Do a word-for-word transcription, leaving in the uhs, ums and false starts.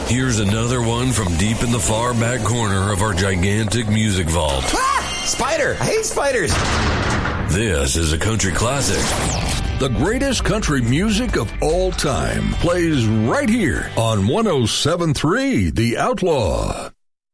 Here's another one from deep in the far back corner of our gigantic music vault. Ah! Spider! I hate spiders! This is a country classic. The greatest country music of all time plays right here on one oh seven point three The Outlaw.